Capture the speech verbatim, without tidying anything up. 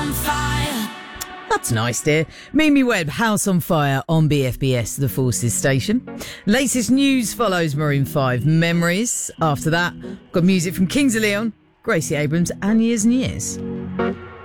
on fire. That's nice, dear. Mimi Webb, House on Fire on B F B S, the Forces station. Latest news follows Maroon five, Memories. After that, got music from Kings of Leon, Gracie Abrams and Years and Years.